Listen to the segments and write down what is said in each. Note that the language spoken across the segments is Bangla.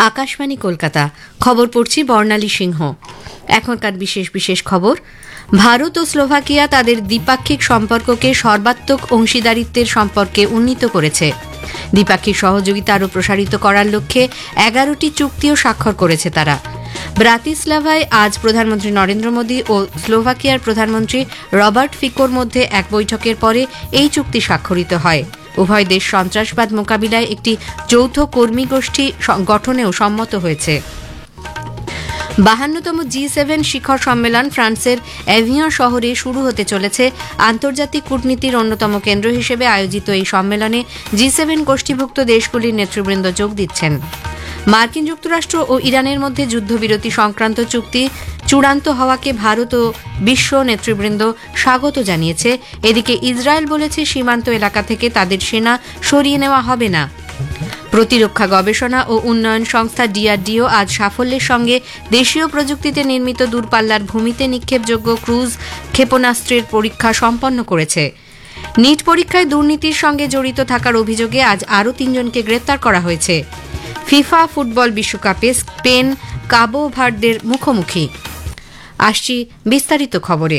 আকাশবাণী কলকাতা। খবর পড়ছি বর্ণালী সিংহ। এখনকার বিশেষ বিশেষ খবর। ভারত ও স্লোভাকিয়া তাদের দ্বিপাক্ষিক সম্পর্ককে সর্বাত্মক অংশীদারিত্বের সম্পর্কে উন্নীত করেছে। দ্বিপাক্ষিক সহযোগিতা আরও প্রসারিত করার লক্ষ্যে 11টি চুক্তিও স্বাক্ষর করেছে তারা। ব্রাতিস্লাভায় আজ প্রধানমন্ত্রী নরেন্দ্র মোদী ও স্লোভাকিয়ার প্রধানমন্ত্রী রবার্ট ফিকোর মধ্যে এক বৈঠকের পরে এই চুক্তি স্বাক্ষরিত হয়। উভয় দেশ সন্ত্রাসবাদ মোকাবিলায় একটি যৌথ কর্মী গোষ্ঠী গঠনেও সম্মত হয়েছে। 52তম G7 শিখর সম্মেলন ফ্রান্সের এভিয়ন শহরে শুরু হতে চলেছে। আন্তর্জাতিক কূটনীতির অন্যতম কেন্দ্র হিসেবে আয়োজিত এই সম্মেলনে G7 গোষ্ঠীভুক্ত দেশগুলির নেতৃবৃন্দ যোগ দিচ্ছেন। মার্কিন যুক্তরাষ্ট্র ও ইরানের মধ্যে যুদ্ধবিরতি সংক্রান্ত চুক্তি চূড়ান্ত হওয়াকে ভারত ও বিশ্ব নেতৃবৃন্দ স্বাগত জানিয়েছে। এদিকে ইসরায়েল বলেছে সীমান্ত এলাকা থেকে তাদের সেনা সরিয়ে নেওয়া হবে না। প্রতিরক্ষা গবেষণা ও উন্নয়ন সংস্থা DRDO আজ সাফল্যের সঙ্গে দেশীয় প্রযুক্তিতে নির্মিত দূরপাল্লার ভূমিতে নিক্ষেপযোগ্য ক্রুজ ক্ষেপণাস্ত্রের পরীক্ষা সম্পন্ন করেছে। নিট পরীক্ষায় দুর্নীতির সঙ্গে জড়িত থাকার অভিযোগে আজ আরও 3 জনকে গ্রেপ্তার করা হয়েছে। ফিফা ফুটবল বিশ্বকাপে স্পেন কাবো ভার্দের মুখোমুখি। আসছি বিস্তারিত খবরে।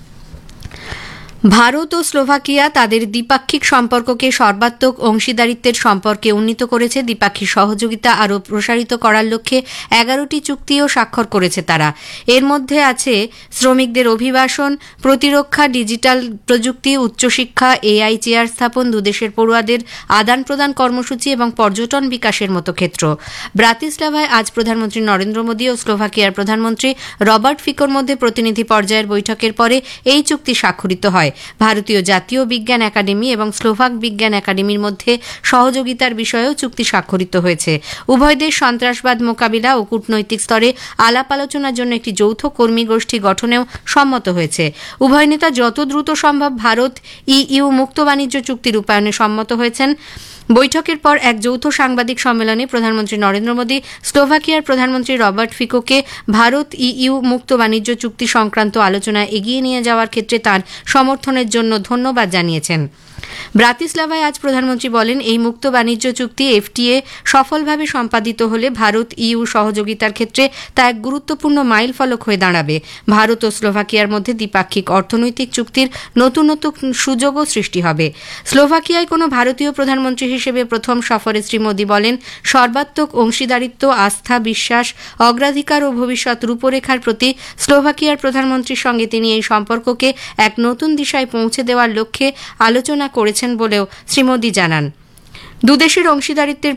ভারত ও স্লোভাকিয়া তাদের দ্বিপাক্ষিক সম্পর্ককে সর্বাত্মক অংশীদারিত্বের সম্পর্কে উন্নীত করেছে। দ্বিপাক্ষিক সহযোগিতা আরও প্রসারিত করার লক্ষ্যে 11টি চুক্তিও স্বাক্ষর করেছে তারা। এর মধ্যে আছে শ্রমিকদের অভিবাসন, প্রতিরক্ষা, ডিজিটাল প্রযুক্তি, উচ্চশিক্ষা, AI চেয়ার স্থাপন, দুদেশের পড়ুয়াদের আদান প্রদান কর্মসূচি এবং পর্যটন বিকাশের মতো ক্ষেত্র। ব্রাতিস্লাভায় আজ প্রধানমন্ত্রী নরেন্দ্র মোদী ও স্লোভাকিয়ার প্রধানমন্ত্রী রবার্ট ফিকোর মধ্যে প্রতিনিধি পর্যায়ের বৈঠকের পরে এই চুক্তি স্বাক্ষরিত হয়। ভারতীয় জাতীয় বিজ্ঞান একাডেমি এবং স্লোভাক বিজ্ঞান একাডেমির মধ্যে সহযোগিতার বিষয়েও চুক্তি স্বাক্ষরিত হয়েছে। উভয় দেশ সন্ত্রাসবাদ মোকাবিলা ও কূটনৈতিক স্তরে আলাপ আলোচনার জন্য একটি যৌথ কর্মী গোষ্ঠী গঠনেও সম্মত হয়েছে। উভয় নেতা যত দ্রুত সম্ভব ভারত EU মুক্ত বাণিজ্য চুক্তি রূপায়ণে সম্মত হয়েছেন। বৈঠকের পর এক যৌথ সাংবাদিক সম্মেলনে প্রধানমন্ত্রী নরেন্দ্র মোদী স্লোভাকিয়ার প্রধানমন্ত্রী রবার্ট ফিকোকে ভারত EU মুক্ত বাণিজ্য চুক্তি সংক্রান্ত আলোচনা এগিয়ে নিয়ে যাওয়ার ক্ষেত্রে তাঁর সমর্থনের জন্য ধন্যবাদ জানিয়েছেন। ব্রাতিস্লাভায় আজ প্রধানমন্ত্রী বলেন, এই মুক্ত বাণিজ্য চুক্তি FTA সফলভাবে সম্পাদিত হলে ভারত EU সহযোগিতার ক্ষেত্রে তা এক গুরুত্বপূর্ণ মাইল ফলক হয়ে দাঁড়াবে। ভারত ও স্লোভাকিয়ার মধ্যে দ্বিপাক্ষিক অর্থনৈতিক চুক্তির নতুন নতুন সুযোগও সৃষ্টি হবে। স্লোভাকিয়ায় কোনো ভারতীয় প্রধানমন্ত্রী হিসেবে প্রথম সফরে শ্রী মোদী বলেন, সর্বাত্মক অংশীদারিত্ব, আস্থা, বিশ্বাস, অগ্রাধিকার ও ভবিষ্যৎ রূপরেখার প্রতি স্লোভাকিয়ার প্রধানমন্ত্রীর সঙ্গে তিনি এই সম্পর্ককে এক নতুন দিশায় পৌঁছে দেওয়ার লক্ষ্যে আলোচনা করেছেন বলেও শ্রী মোদী জানান। দুদেশের অংশীদারিত্বের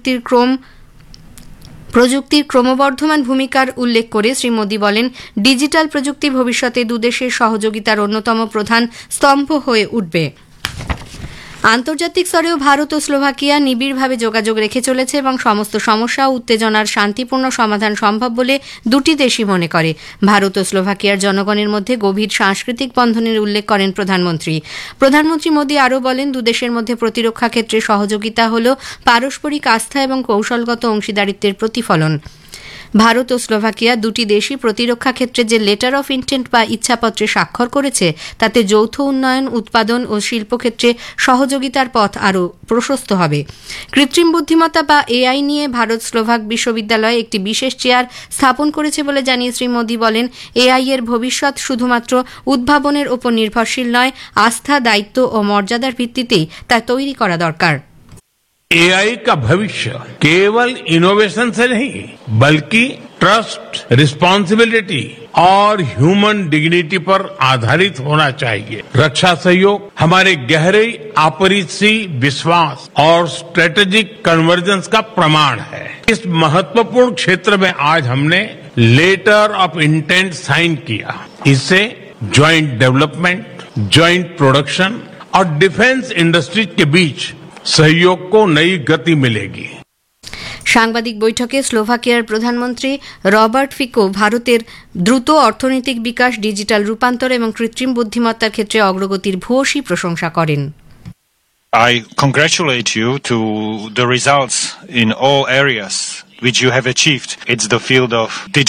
প্রযুক্তির ক্রমবর্ধমান ভূমিকার উল্লেখ করে শ্রী মোদী বলেন, ডিজিটাল প্রযুক্তি ভবিষ্যতে দুদেশের সহযোগিতার অন্যতম প্রধান স্তম্ভ হয়ে উঠবে। আন্তর্জাতিক স্তরেও ভারত ও স্লোভাকিয়া নিবিড়ভাবে যোগাযোগ রেখে চলেছে এবং সমস্ত সমস্যা ও উত্তেজনার শান্তিপূর্ণ সমাধান সম্ভব বলে দুটি দেশই মনে করে। ভারত ও স্লোভাকিয়ার জনগণের মধ্যে গভীর সাংস্কৃতিক বন্ধনের উল্লেখ করেন প্রধানমন্ত্রী মোদী আরও বলেন, দুদেশের মধ্যে প্রতিরক্ষা ক্ষেত্রে সহযোগিতা হল পারস্পরিক আস্থা এবং কৌশলগত অংশীদারিত্বের প্রতিফলন। ভারত ও স্লোভাকিয়া দুটি দেশই প্রতিরক্ষা ক্ষেত্রে যে লেটার অফ ইন্টেন্ট বা ইচ্ছাপত্রে স্বাক্ষর করেছে তাতে যৌথ উন্নয়ন, উৎপাদন ও শিল্পক্ষেত্রে সহযোগিতার পথ আরও প্রশস্ত হবে। কৃত্রিম বুদ্ধিমত্তা বা AI নিয়ে ভারত স্লোভাক বিশ্ববিদ্যালয়ে একটি বিশেষ চেয়ার স্থাপন করেছে বলে জানিয়ে শ্রী মোদী বলেন, AI এর ভবিষ্যৎ শুধুমাত্র উদ্ভাবনের ওপর নির্ভরশীল নয়, আস্থা, দায়িত্ব ও মর্যাদার ভিত্তিতেই তা তৈরি করা দরকার। AI का भविष्य केवल इनोवेशन से नहीं बल्कि ट्रस्ट, रिस्पांसिबिलिटी और ह्यूमन डिग्निटी पर आधारित होना चाहिए। रक्षा सहयोग हमारे गहरे आपसी विश्वास और स्ट्रेटेजिक कन्वर्जेंस का प्रमाण है। इस महत्वपूर्ण क्षेत्र में आज हमने लेटर ऑफ इंटेंट साइन किया। इससे ज्वाइंट डेवलपमेंट, ज्वाइंट प्रोडक्शन और डिफेंस इंडस्ट्रीज के बीच सहयोग को नई गति मिलेगी। সাংবাদিক বৈঠকে স্লোভাকিয়ার প্রধানমন্ত্রী রবার্ট ফিকো ভারতের দ্রুত অর্থনৈতিক বিকাশ, ডিজিটাল রূপান্তর এবং কৃত্রিম বুদ্ধিমত্তার ক্ষেত্রে অগ্রগতির ভূয়সী প্রশংসা করেন। I congratulate you to the results in all areas which you have achieved. It's the field of